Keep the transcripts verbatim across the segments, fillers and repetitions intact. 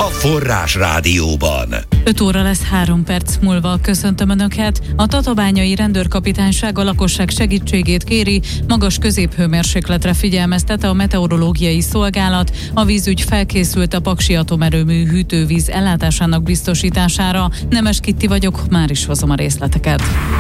Forrás Rádióban. öt óra lesz három perc múlva. Köszöntöm Önöket. A tatabányai rendőrkapitányság a lakosság segítségét kéri, magas középhőmérsékletre figyelmeztet a meteorológiai szolgálat. A vízügy felkészült a Paksi atomerőmű hűtővíz ellátásának biztosítására. Nemes Kitti vagyok, már is hozom a részleteket.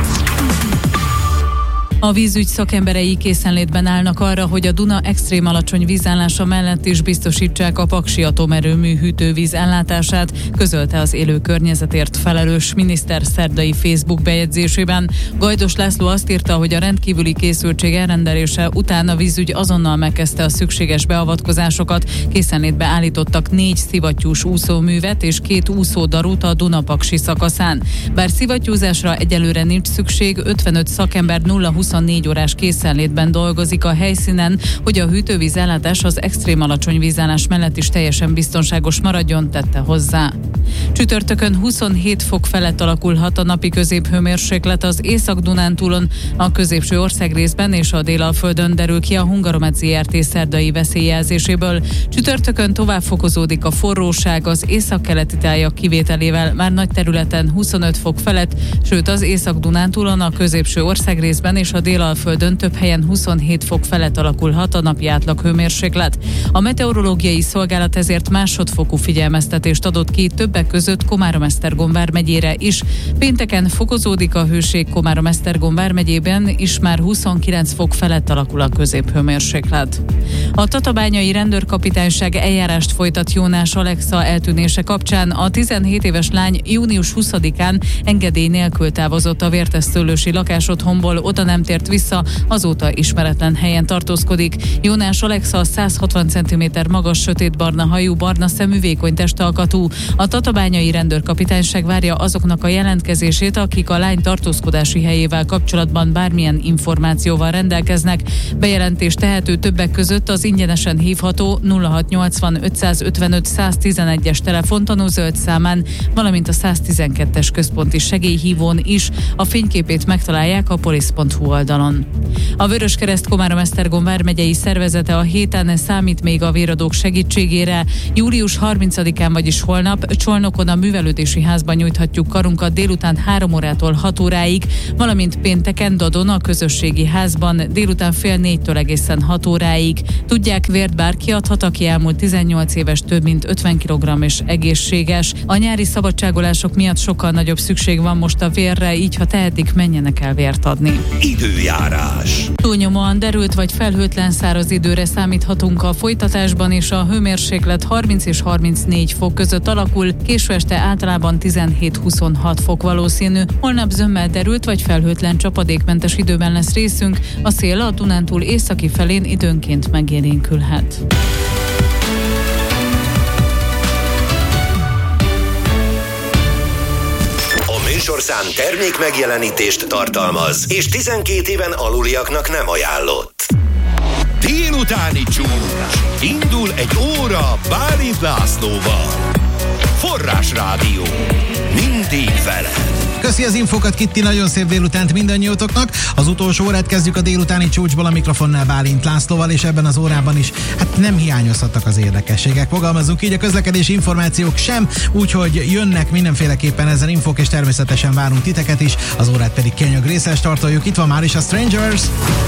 A vízügy szakemberei készenlétben állnak arra, hogy a Duna extrém alacsony vízállása mellett is biztosítsák a Paksi atomerőmű hűtővíz ellátását, közölte az élő környezetért felelős miniszter szerdai Facebook bejegyzésében. Gajdos László azt írta, hogy a rendkívüli készültség elrendelése után a vízügy azonnal megkezdte a szükséges beavatkozásokat. Készenlétbe állítottak négy szivattyús úszóművet és két úszódarút a Duna-Paksi szakaszán. Bár szivattyúzásra egyelőre nincs szükség, ötvenöt szakember nulla huszonnégy órás készenlétben dolgozik a helyszínen, hogy a hűtővíz ellátás az extrém alacsony vízállás mellett is teljesen biztonságos maradjon, tette hozzá. Csütörtökön huszonhét fok felett alakulhat a napi középhőmérséklet az Észak-Dunántúlon, a középső országrészben és a Délalföldön, derül ki a Hungaromet zé er té szerdai veszélyjelzéséből. Csütörtökön tovább fokozódik a forróság, az északkeleti tájak kivételével már nagy területen huszonöt fok felett, sőt az Észak-Dunántúlon, a középső országrészben és a Délalföldön több helyen huszonhét fok felett alakulhat a napi átlag hőmérséklet. A meteorológiai szolgálat ezért másodfokú figyelmeztetést adott ki többek között Komárom-Esztergom vármegyére is. Pénteken fokozódik a hőség, Komárom-Esztergom vármegyében is már huszonkilenc fok felett alakul a középhőmérséklet. A tatabányai rendőrkapitányság eljárást folytat Jónás Alexa eltűnése kapcsán. A tizenhét éves lány június huszadikán engedély nélkül távozott a Vértesszőlősi lakásotthonból, oda nem tért vissza, azóta ismeretlen helyen tartózkodik. Jónás Alexa száz hatvan centiméter magas, sötétbarna hajú, barna szemű, vékony testalkatú. A tatabányai rendőrkapitányság várja azoknak a jelentkezését, akik a lány tartózkodási helyével kapcsolatban bármilyen információval rendelkeznek. Bejelentést tehető többek között az ingyenesen hívható nulla hatszáznyolcvan ötszázötvenöt száztizenegyes telefontanú zöld számán, valamint a száztizenkettes központi segélyhívón is. A fényképét megtalálják a polisz pont hu oldalon. A Vöröskereszt Komárom-Esztergom vármegyei szervezete a héten számít még a véradók segítségére. július harmincadikán, vagyis holnap Csolnokon a művelődési házban nyújthatjuk karunkat délután három órától hat óráig, valamint pénteken Dadon a közösségi házban délután fél négytől egészen hat óráig. Tudják, vért bárki adhat, aki elmúlt tizennyolc éves, több mint ötven kilogramm és egészséges. A nyári szabadságolások miatt sokkal nagyobb szükség van most a vérre, így ha tehetik, menjenek el vért adni. Időjárás. Túlnyomóan derült vagy felhőtlen száraz időre számíthatunk a folytatásban, és a hőmérséklet harminc és harmincnégy fok között alakul, késő este általában tizenhét-huszonhat fok valószínű. Holnap zömmel derült vagy felhőtlen csapadékmentes időben lesz részünk, a szél a Dunántúl északi felén időnként megélénkülhet. Műsorszám termék megjelenítést tartalmaz, és tizenkét éven aluliaknak nem ajánlott. Délutáni csúcs. Indul egy óra Bálint Lászlóval. Forrás Rádió. Mindig vele. Köszi az infokat, Kitti, nagyon szép délutánt mindannyiótoknak. Az utolsó órát kezdjük a délutáni csúcsból, a mikrofonnál Bálint Lászlóval, és ebben az órában is hát nem hiányozhattak az érdekességek. Fogalmazunk így, a közlekedési információk sem, úgyhogy jönnek mindenféleképpen ezen infók, és természetesen várunk titeket is, az órát pedig Kenyög részes tartoljuk. Itt van már is a Strangers.